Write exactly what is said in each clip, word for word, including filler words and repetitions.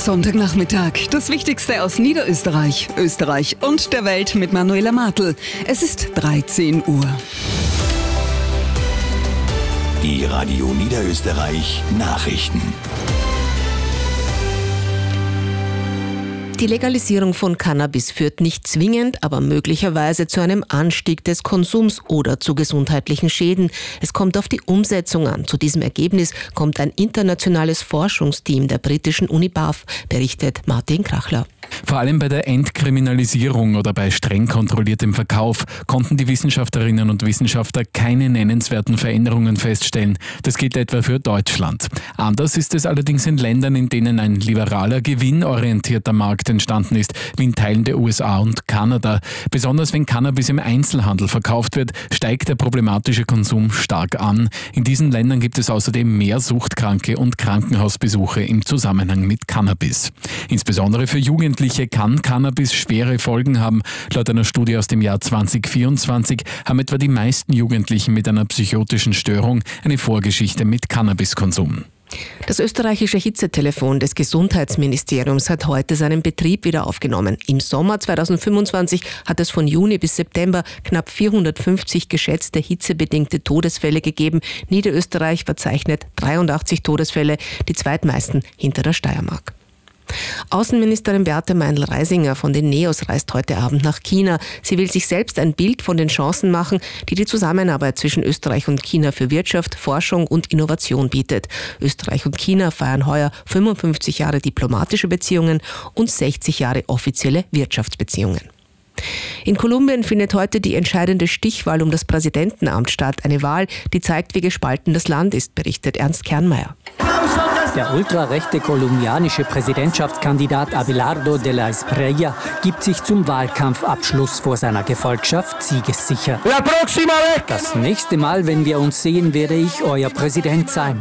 Sonntagnachmittag. Das Wichtigste aus Niederösterreich, Österreich und der Welt mit Manuela Martl. Es ist dreizehn Uhr. Die Radio Niederösterreich Nachrichten. Die Legalisierung von Cannabis führt nicht zwingend, aber möglicherweise zu einem Anstieg des Konsums oder zu gesundheitlichen Schäden. Es kommt auf die Umsetzung an. Zu diesem Ergebnis kommt ein internationales Forschungsteam der britischen Uni Bath, berichtet Martin Krachler. Vor allem bei der Entkriminalisierung oder bei streng kontrolliertem Verkauf konnten die Wissenschaftlerinnen und Wissenschaftler keine nennenswerten Veränderungen feststellen. Das gilt etwa für Deutschland. Anders ist es allerdings in Ländern, in denen ein liberaler, gewinnorientierter Markt entstanden ist, wie in Teilen der U S A und Kanada. Besonders wenn Cannabis im Einzelhandel verkauft wird, steigt der problematische Konsum stark an. In diesen Ländern gibt es außerdem mehr Suchtkranke und Krankenhausbesuche im Zusammenhang mit Cannabis. Insbesondere für Jugendliche kann Cannabis schwere Folgen haben. Laut einer Studie aus dem Jahr zwanzig vierundzwanzig haben etwa die meisten Jugendlichen mit einer psychotischen Störung eine Vorgeschichte mit Cannabiskonsum. Das österreichische Hitzetelefon des Gesundheitsministeriums hat heute seinen Betrieb wieder aufgenommen. Im Sommer zweitausendfünfundzwanzig hat es von Juni bis September knapp vierhundertfünfzig geschätzte hitzebedingte Todesfälle gegeben. Niederösterreich verzeichnet dreiundachtzig Todesfälle, die zweitmeisten hinter der Steiermark. Außenministerin Beate Meindl-Reisinger von den NEOS reist heute Abend nach China. Sie will sich selbst ein Bild von den Chancen machen, die die Zusammenarbeit zwischen Österreich und China für Wirtschaft, Forschung und Innovation bietet. Österreich und China feiern heuer fünfundfünfzig Jahre diplomatische Beziehungen und sechzig Jahre offizielle Wirtschaftsbeziehungen. In Kolumbien findet heute die entscheidende Stichwahl um das Präsidentenamt statt. Eine Wahl, die zeigt, wie gespalten das Land ist, berichtet Ernst Kernmeier. Der ultrarechte kolumbianische Präsidentschaftskandidat Abelardo de la Espriella gibt sich zum Wahlkampfabschluss vor seiner Gefolgschaft siegessicher. Das nächste Mal, wenn wir uns sehen, werde ich euer Präsident sein.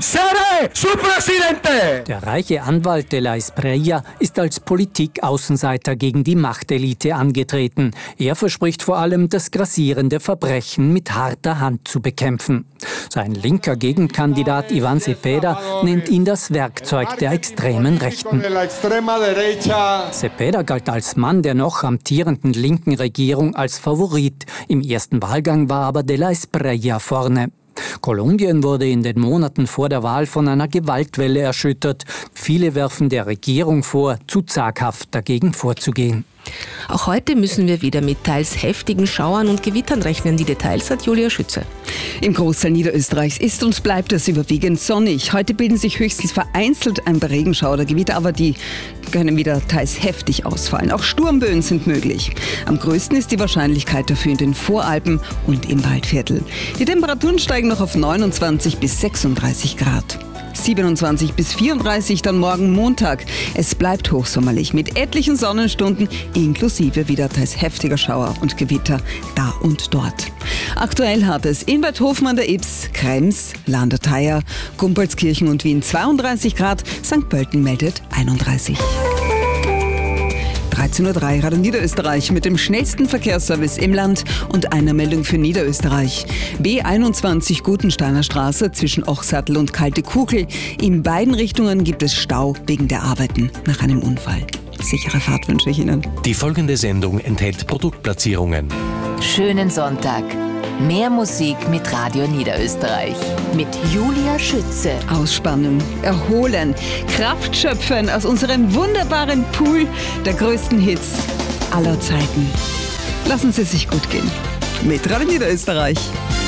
Der reiche Anwalt de la Espriella ist als Politik-Außenseiter gegen die Machtelite angetreten. Er verspricht vor allem, das grassierende Verbrechen mit harter Hand zu bekämpfen. Sein linker Gegenkandidat Iván Cepeda nennt ihn das Werkzeug der extremen Rechten. Cepeda galt als Mann der noch amtierenden linken Regierung als Favorit. Im ersten Wahlgang war aber de la Espriella vorne. Kolumbien wurde in den Monaten vor der Wahl von einer Gewaltwelle erschüttert. Viele werfen der Regierung vor, zu zaghaft dagegen vorzugehen. Auch heute müssen wir wieder mit teils heftigen Schauern und Gewittern rechnen. Die Details hat Julia Schütze. Im Großteil Niederösterreichs ist und bleibt es überwiegend sonnig. Heute bilden sich höchstens vereinzelt ein paar Regenschauer oder Gewitter, aber die können wieder teils heftig ausfallen. Auch Sturmböen sind möglich. Am größten ist die Wahrscheinlichkeit dafür in den Voralpen und im Waldviertel. Die Temperaturen steigen noch auf neunundzwanzig bis sechsunddreißig Grad. siebenundzwanzig bis vierunddreißig dann morgen Montag. Es bleibt hochsommerlich mit etlichen Sonnenstunden inklusive wieder teils heftiger Schauer und Gewitter da und dort. Aktuell hat es in Bad Hofen an der Ybbs, Krems, Landertheier, Gumbolzkirchen und Wien zweiunddreißig Grad, Sankt Pölten meldet einunddreißig. dreizehn Uhr drei Radio Niederösterreich mit dem schnellsten Verkehrsservice im Land und einer Meldung für Niederösterreich. B einundzwanzig Gutensteiner Straße zwischen Ochsattel und Kalte Kugel. In beiden Richtungen gibt es Stau wegen der Arbeiten nach einem Unfall. Sichere Fahrt wünsche ich Ihnen. Die folgende Sendung enthält Produktplatzierungen. Schönen Sonntag. Mehr Musik mit Radio Niederösterreich. Mit Julia Schütze. Ausspannen, erholen, Kraft schöpfen aus unserem wunderbaren Pool der größten Hits aller Zeiten. Lassen Sie es sich gut gehen. Mit Radio Niederösterreich.